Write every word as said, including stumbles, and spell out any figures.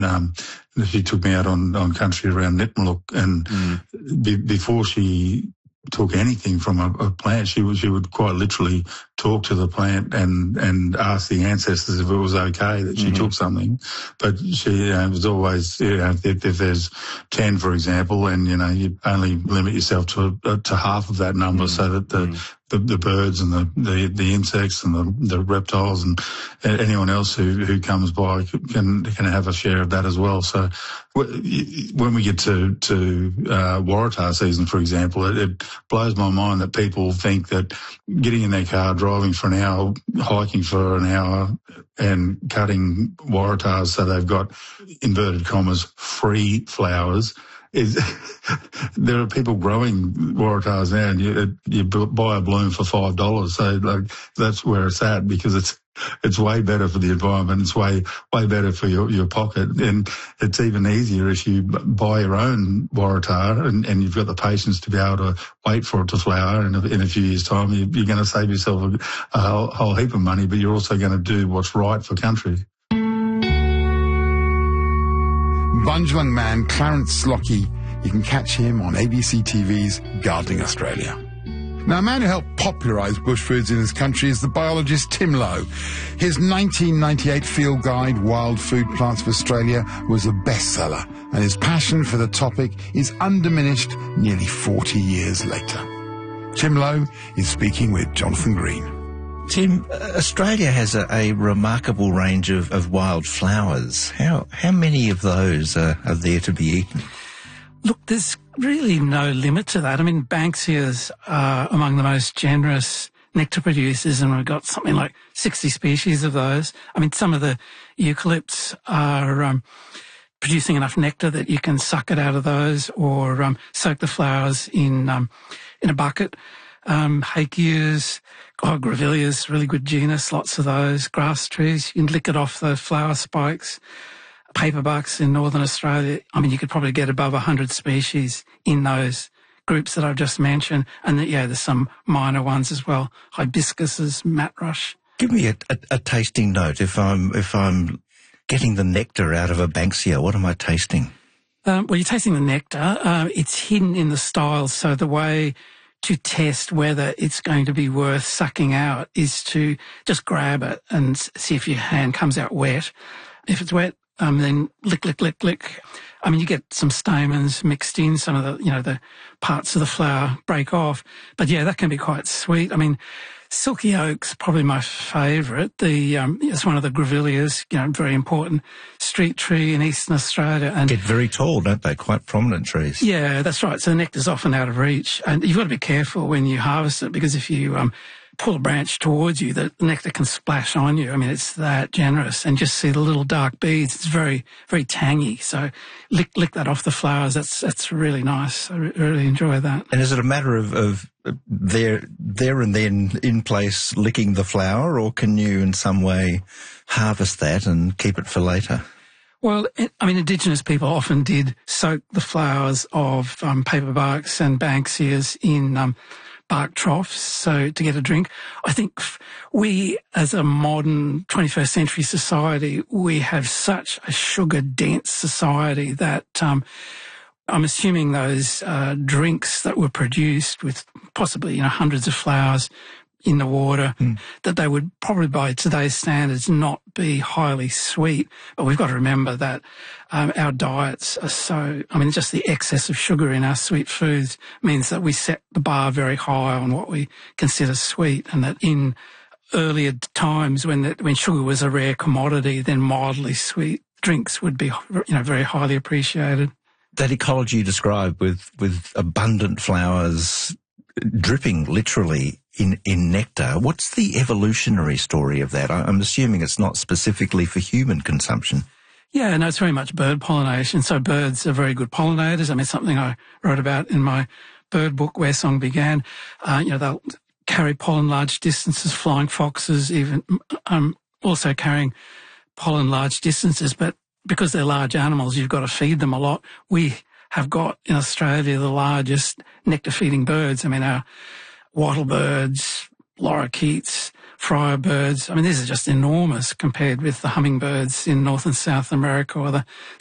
Um, she took me out on, on country around Nitmaluk, and mm. be, before she took anything from a, a plant, she would, she would quite literally talk to the plant and, and ask the ancestors if it was okay that she mm-hmm. took something. But she, you know, it was always, you know, if, if there's ten, for example, and, you know, you only limit yourself to, uh, to half of that number mm-hmm. so that the, mm-hmm. The, the birds and the, the, the insects and the, the reptiles and anyone else who, who comes by can can have a share of that as well. So when we get to, to uh, Waratah season, for example, it, it blows my mind that people think that getting in their car, driving for an hour, hiking for an hour and cutting Waratahs so they've got, inverted commas, free flowers, is there are people growing Waratahs now, and you, you buy a bloom for five dollars. So like that's where it's at, because it's it's way better for the environment. It's way way better for your, your pocket, and it's even easier if you buy your own Waratah and, and you've got the patience to be able to wait for it to flower. And in a few years' time, you, you're going to save yourself a, a whole, whole heap of money, but you're also going to do what's right for country. Bundjalung man Clarence Slockey. You can catch him on A B C T V's Gardening Australia. Now, a man who helped popularise bush foods in his country is the biologist Tim Lowe. His nineteen ninety-eight field guide, Wild Food Plants of Australia, was a bestseller, and his passion for the topic is undiminished nearly forty years later. Tim Lowe is speaking with Jonathan Green. Tim, Australia has a, a remarkable range of, of wild flowers. How how many of those are, are there to be eaten? Look, there's really no limit to that. I mean, Banksias are among the most generous nectar producers, and we've got something like sixty species of those. I mean, some of the eucalypts are um, producing enough nectar that you can suck it out of those, or um, soak the flowers in um, in a bucket. Um, Hakeas, oh, Grevilleas, really good genus, lots of those. Grass trees, you can lick it off the flower spikes. Paperbucks in Northern Australia, I mean, you could probably get above one hundred species in those groups that I've just mentioned. And, the, yeah, there's some minor ones as well, hibiscuses, matrush. Give me a, a, a tasting note. If I'm, if I'm getting the nectar out of a Banksia, what am I tasting? Um, well, you're tasting the nectar. Uh, it's hidden in the styles, so the way to test whether it's going to be worth sucking out is to just grab it and see if your hand comes out wet. If it's wet, um, then lick, lick, lick, lick. I mean, you get some stamens mixed in, some of the, you know, the parts of the flower break off. But yeah, that can be quite sweet. I mean, Silky Oak's probably my favourite. The um, it's one of the Grevilleas, you know, very important street tree in Eastern Australia. And get very tall, don't they? Quite prominent trees. Yeah, that's right. So the nectar's often out of reach, and you've got to be careful when you harvest it, because if you um, pull a branch towards you, the nectar can splash on you. I mean, it's that generous, and just see the little dark beads. It's very, very tangy. So lick, lick that off the flowers. That's that's really nice. I re- really enjoy that. And is it a matter of, of there, there and then in place licking the flower, or can you in some way harvest that and keep it for later? Well, I mean, Indigenous people often did soak the flowers of um, paperbarks and Banksias in um, bark troughs, so to get a drink. I think we, as a modern twenty-first century society, we have such a sugar-dense society that um, I'm assuming those uh, drinks that were produced with possibly, you know, hundreds of flowers in the water, mm. that they would probably by today's standards not be highly sweet. But we've got to remember that um, our diets are so, I mean, just the excess of sugar in our sweet foods means that we set the bar very high on what we consider sweet, and that in earlier times when the, when sugar was a rare commodity, then mildly sweet drinks would be, you know, very highly appreciated. That ecology you described with, with abundant flowers dripping literally in, in nectar, what's the evolutionary story of that? I'm assuming it's not specifically for human consumption. Yeah, no, it's very much bird pollination. So birds are very good pollinators. I mean, something I wrote about in my bird book, Where Song Began. Uh, you know, they'll carry pollen large distances, flying foxes, even um, also carrying pollen large distances. But because they're large animals, you've got to feed them a lot. We have got in Australia the largest nectar-feeding birds. I mean, our wattlebirds, lorikeets, friar birds. I mean, these are just enormous compared with the hummingbirds in North and South America or the